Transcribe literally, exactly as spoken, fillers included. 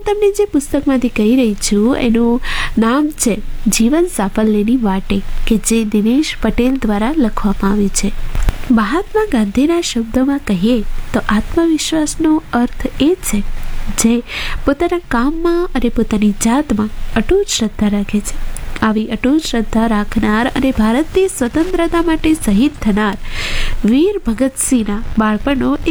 તમને જે પુસ્તકમાંથી કહી રહી છું એનું નામ છે જીવન સાફલ્યની વાટે, કે જે દિનેશ પટેલ દ્વારા લખવામાં આવી છે. મહાત્મા ગાંધીના શબ્દોમાં કહીએ તો આત્મવિશ્વાસનો અર્થ એ છે જે પોતાના કામમાં અને પોતાની જાતમાં અટૂટ શ્રદ્ધા રાખે છે. આવી અટૂટ શ્રદ્ધા રાખનાર અને ભારતની સ્વતંત્રતા માટે શહીદ થનાર વીર ભગતસિંહના બાળપણનો એક